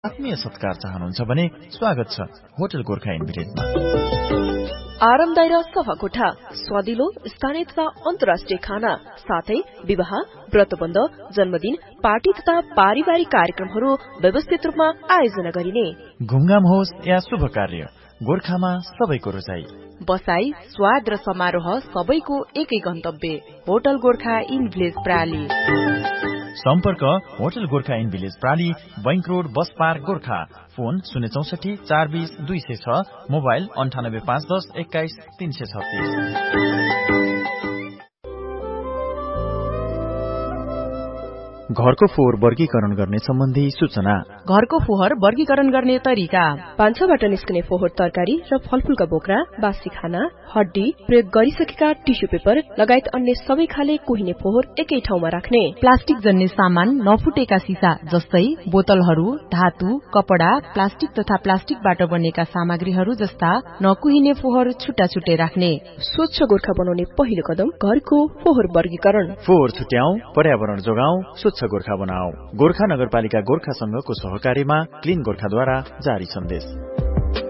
आत्मीय सत्कार चाहनुहुन्छ भने स्वागत छ होटल गोर्खा इन भिलेजमा। आरामदायी र सफा कोठा, स्वादिलो स्थानीय तथा अन्तर्राष्ट्रिय खाना, साथै विवाह, व्रतबन्ध, जन्मदिन, पार्टी तथा पारिवारिक कार्यक्रमहरू व्यवस्थित रूपमा आयोजना गरिने। घुमघाम होस् या शुभ कार्य, गोर्खामा सबैको रोजाई। बसाई, स्वाद र समारोह सबैको एकै गन्तव्य, होटल गोर्खा इन भिलेज प्राली। सम्पर्क hotel Gorkha in village प्राली, bank road, bus park, Gorkha. Phone 064 420 206, mobile 98 510 21 336। घरको फोहोर वर्गीकरण गर्ने सम्बन्धी सूचना। घरको फोहोर वर्गीकरण गर्ने तरिका। भान्साबाट निस्कने फोहोर तरकारी र फलफूलका बोक्रा, बासी खाना, हड्डी, प्रयोग गरिसकेका टिस्यु पेपर लगायत अन्य सबै खाले कुहिने फोहोर एकै ठाउँमा राख्ने। प्लास्टिक जन्य सामान, नफुटेका सिसा जस्तै बोतलहरू, धातु, कपडा, प्लास्टिक तथा प्लास्टिकबाट बनेका सामग्रीहरू जस्ता नकुहिने फोहोर छुट्टा छुट्टै राख्ने। स्वच्छ गोर्खा बनाउने पहिलो कदम घरको फोहोर वर्गीकरण। फोहोर छुट्याऊ, पर्यावरण जोगाऊ, स्वच्छ गोर्खा बनाऊ। गोर्खा नगरपालिका गोर्खा संघको सहकारीमा क्लीन गोर्खाद्वारा जारी सन्देश।